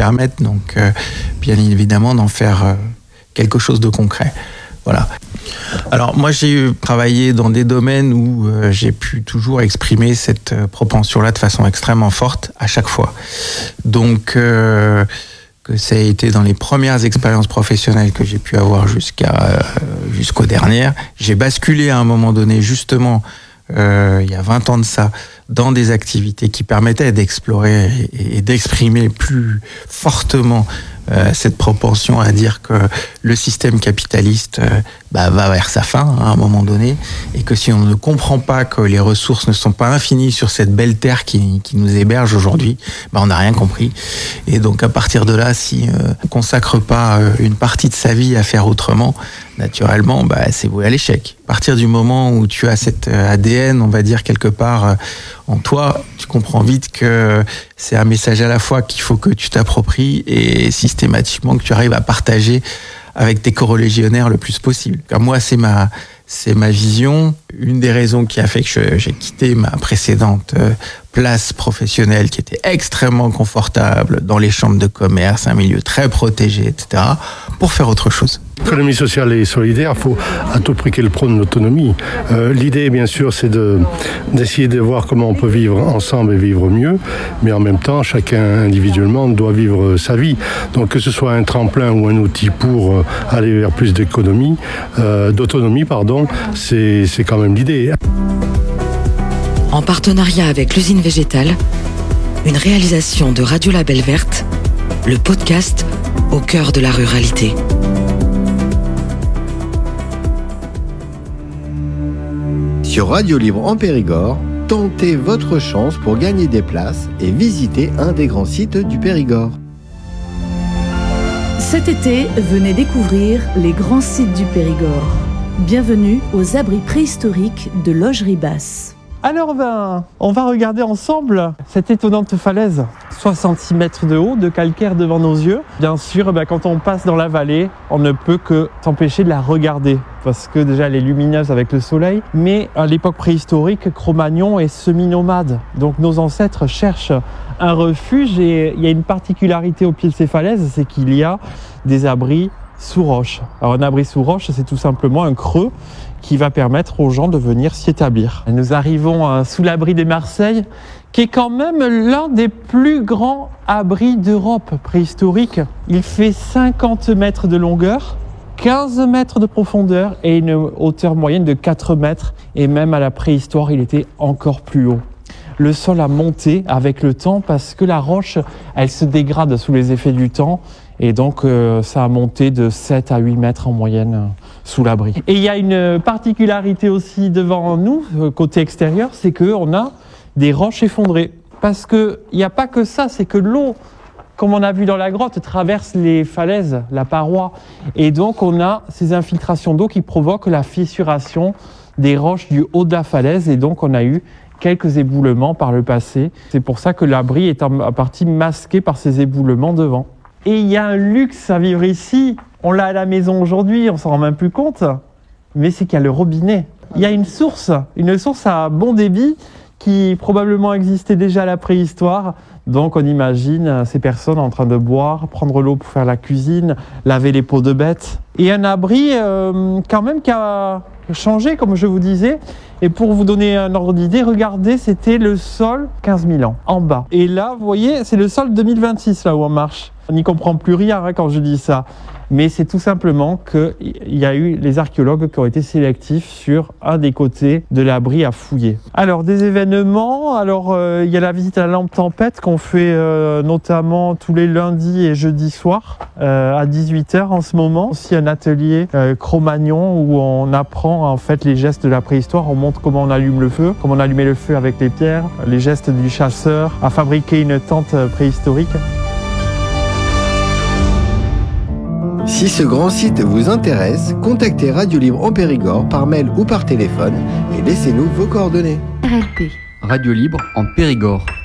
permettent donc bien évidemment d'en faire quelque chose de concret. Voilà. Alors moi j'ai travaillé dans des domaines où j'ai pu toujours exprimer cette propension-là de façon extrêmement forte à chaque fois. Donc que ça a été dans les premières expériences professionnelles que j'ai pu avoir jusqu'aux dernières. J'ai basculé à un moment donné justement il y a 20 ans de ça, dans des activités qui permettaient d'explorer et d'exprimer plus fortement cette propension à dire que le système capitaliste va vers sa fin à un moment donné, et que si on ne comprend pas que les ressources ne sont pas infinies sur cette belle terre qui nous héberge aujourd'hui, on n'a rien compris. Et donc à partir de là, si on ne consacre pas une partie de sa vie à faire autrement, naturellement, c'est voué à l'échec. À partir du moment où tu as cet ADN, on va dire quelque part en toi, tu comprends vite que c'est un message à la fois qu'il faut que tu t'appropries et systématiquement que tu arrives à partager avec tes corréligionnaires le plus possible. Car moi, c'est ma vision. Une des raisons qui a fait que j'ai quitté ma précédente place professionnelle qui était extrêmement confortable dans les chambres de commerce, un milieu très protégé, etc., pour faire autre chose. L'économie sociale et solidaire, il faut à tout prix qu'elle prône l'autonomie. L'idée, bien sûr, c'est d'essayer de voir comment on peut vivre ensemble et vivre mieux, mais en même temps, chacun individuellement doit vivre sa vie. Donc que ce soit un tremplin ou un outil pour aller vers plus d'autonomie, c'est quand même l'idée. En partenariat avec l'usine végétale, une réalisation de Radio Label Verte, le podcast au cœur de la ruralité. Sur Radio Libre en Périgord, tentez votre chance pour gagner des places et visiter un des grands sites du Périgord. Cet été, venez découvrir les grands sites du Périgord. Bienvenue aux abris préhistoriques de Loge-Ribas. Alors on va regarder ensemble cette étonnante falaise, 66 mètres de haut, de calcaire devant nos yeux. Bien sûr, quand on passe dans la vallée, on ne peut que s'empêcher de la regarder, parce que déjà elle est lumineuse avec le soleil. Mais à l'époque préhistorique, Cro-Magnon est semi-nomade, donc nos ancêtres cherchent un refuge, et il y a une particularité au pied de ces falaises, c'est qu'il y a des abris sous roche. Alors un abri sous roche, c'est tout simplement un creux qui va permettre aux gens de venir s'y établir. Nous arrivons sous l'abri des Marseilles, qui est quand même l'un des plus grands abris d'Europe préhistorique. Il fait 50 mètres de longueur, 15 mètres de profondeur et une hauteur moyenne de 4 mètres. Et même à la préhistoire, il était encore plus haut. Le sol a monté avec le temps parce que la roche, elle se dégrade sous les effets du temps. Et donc, ça a monté de 7 à 8 mètres en moyenne sous l'abri. Et il y a une particularité aussi devant nous, côté extérieur, c'est qu'on a des roches effondrées. Parce qu'il n'y a pas que ça, c'est que l'eau, comme on a vu dans la grotte, traverse les falaises, la paroi. Et donc, on a ces infiltrations d'eau qui provoquent la fissuration des roches du haut de la falaise. Et donc, on a eu quelques éboulements par le passé. C'est pour ça que l'abri est en partie masqué par ces éboulements devant. Et il y a un luxe à vivre ici. On l'a à la maison aujourd'hui, on s'en rend même plus compte. Mais c'est qu'il y a le robinet. Il y a une source à bon débit qui probablement existait déjà à la préhistoire. Donc on imagine ces personnes en train de boire, prendre l'eau pour faire la cuisine, laver les peaux de bêtes. Et un abri quand même qui a changé, comme je vous disais. Et pour vous donner un ordre d'idée, regardez, c'était le sol 15 000 ans, en bas. Et là, vous voyez, c'est le sol 2026, là où on marche. On n'y comprend plus rien quand je dis ça. Mais c'est tout simplement qu'il y a eu les archéologues qui ont été sélectifs sur un des côtés de l'abri à fouiller. Alors, des événements. Alors, il y a la visite à la lampe tempête qu'on fait notamment tous les lundis et jeudis soirs à 18h en ce moment. Aussi un atelier Cro-Magnon où on apprend en fait les gestes de la préhistoire. On montre comment on allume le feu, comment on allumait le feu avec les pierres, les gestes du chasseur, à fabriquer une tente préhistorique. Si ce grand site vous intéresse, contactez Radio Libre en Périgord par mail ou par téléphone et laissez-nous vos coordonnées. RLP. Radio Libre en Périgord.